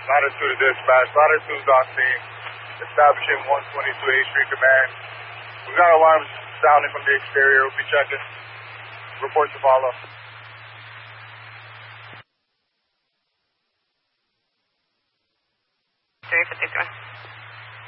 Latitude to dispatch. Latitude's on scene. Establishing 122 8th Street Command. We've got alarms sounding from the exterior. We'll be checking. Report to follow. Very particular.